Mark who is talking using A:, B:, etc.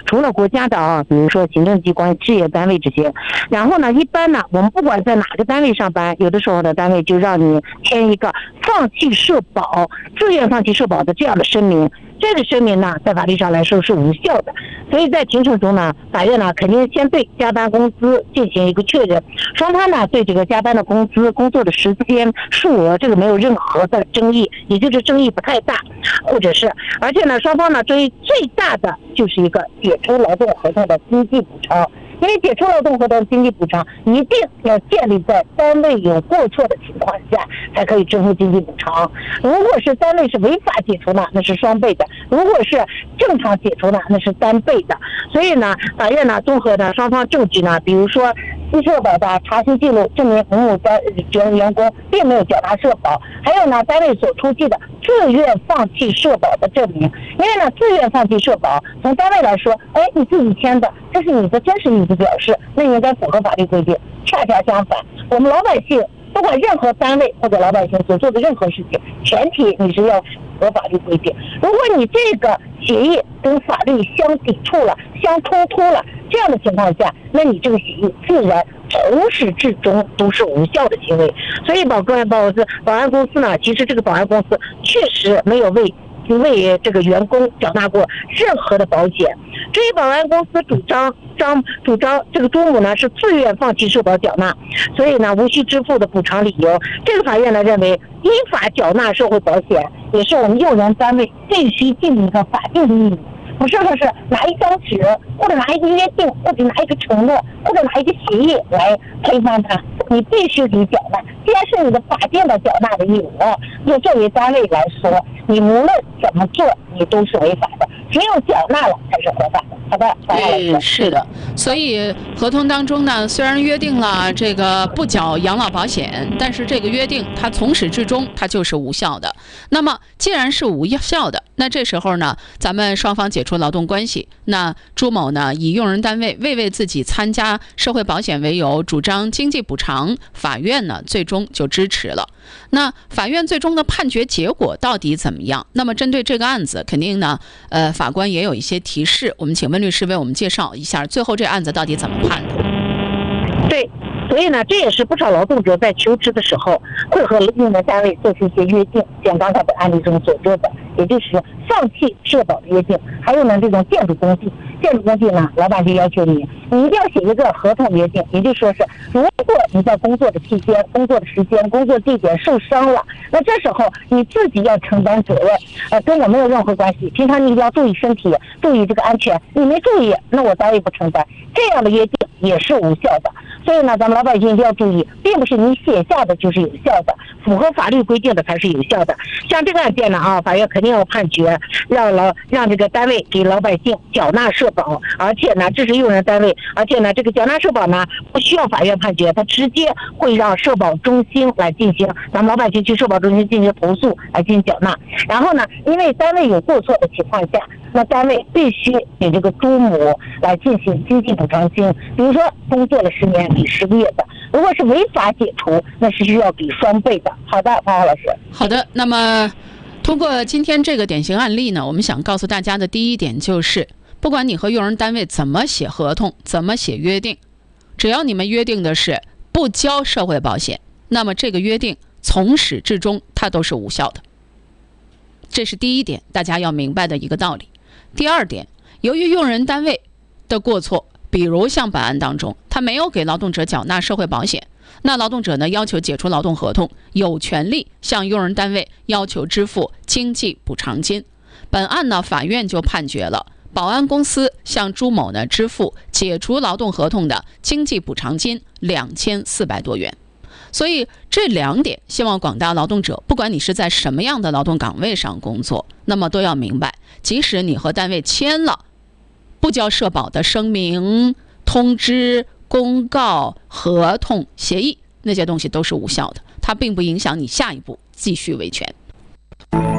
A: 除了国家的比如说行政机关、事业单位这些。然后呢，一般呢，我们不管在哪个单位上班，有的时候呢，单位就让你签一个放弃社保、自愿放弃社保的这样的声明。这个声明呢，在法律上来说是无效的，所以在庭审中呢，法院呢肯定先对加班工资进行一个确认，双方呢对这个加班的工资、工作的时间、数额这个没有任何的争议，也就是争议不太大，或者是，而且呢双方呢最大的就是一个解除劳动合同的经济补偿。因为解除劳动合同经济补偿一定要建立在单位有过错的情况下才可以支付经济补偿。如果是单位是违法解除呢，那是双倍的；如果是正常解除呢，那是单倍的。所以呢，法院呢综合的双方证据呢，比如说新社保的查询记录证明某某员工并没有缴纳社保，还有呢单位所出具的自愿放弃社保的证明。因为呢自愿放弃社保，从单位来说，你自己签的，这是你的真实意思表示，那应该符合法律规定。恰恰相反，我们老百姓不管任何单位或者老百姓所做的任何事情，前提你是要符合法律规定。如果你这个协议跟法律相抵触了、相冲突了，这样的情况下，那你这个协议自然从始至终都是无效的行为。所以保安公司呢，其实这个保安公司确实没有为这个员工缴纳过任何的保险。至于保安公司主张这个朱某呢是自愿放弃社保缴纳，所以呢无需支付的补偿理由，这个法院呢认为依法缴纳社会保险也是我们用人单位必须尽的一个法定的义务。不是说是拿一张纸，或者拿一个约定，或者拿一个承诺，或者拿一个协议来推翻它，你必须得缴纳，既然是你的法定的缴纳的义务，就作为单位来说，你无论怎么做，你都是违法的，只有缴纳了才是合法的。好的，
B: 是的。所以合同当中呢，虽然约定了这个不缴养老保险，但是这个约定它从始至终它就是无效的。那么既然是无效的，那这时候呢，咱们双方解除劳动关系，那朱某呢以用人单位未为自己参加社会保险为由主张经济补偿，法院呢最终就支持了。那法院最终的判决结果到底怎么样？那么针对这个案子，肯定呢法官也有一些提示，我们请温律师为我们介绍一下最后这案子到底怎么判的。
A: 对，所以呢，这也是不少劳动者在求职的时候会和用人单位做出一些约定，像刚才的案例中所说的，也就是放弃社保的约定。还有呢，这种建筑工地呢，老板就要求你一定要写一个合同约定，也就是说是，如果你在工作的期间、工作的时间、工作地点受伤了，那这时候你自己要承担责任，跟我没有任何关系。平常你一定要注意身体，注意这个安全，你没注意，那我单位不承担。这样的约定也是无效的。所以呢，咱们老百姓一定要注意，并不是你写下的就是有效的，符合法律规定的才是有效的。像这个案件呢，法院肯定要判决让这个单位给老百姓缴纳社保，而且呢，这是用人单位，而且呢，这个缴纳社保呢不需要法院判决，它直接会让社保中心来进行，咱们老百姓去社保中心进行投诉来进行缴纳。然后呢，因为单位有过错的情况下，那单位必须给这个朱某来进行经济补偿金，比如说工作了10年给10个月的，如果是违法解除，那是需要给双倍的。好的，黄老师。
B: 好的，那么通过今天这个典型案例呢，我们想告诉大家的第一点就是，不管你和用人单位怎么写合同，怎么写约定，只要你们约定的是不交社会保险，那么这个约定从始至终它都是无效的。这是第一点，大家要明白的一个道理。第二点，由于用人单位的过错，比如像本案当中，他没有给劳动者缴纳社会保险，那劳动者呢要求解除劳动合同，有权利向用人单位要求支付经济补偿金。本案呢，法院就判决了保安公司向朱某呢支付解除劳动合同的经济补偿金2400多元。所以这2点，希望广大劳动者，不管你是在什么样的劳动岗位上工作，那么都要明白，即使你和单位签了不交社保的声明、通知、公告、合同、协议，那些东西都是无效的，它并不影响你下一步继续维权。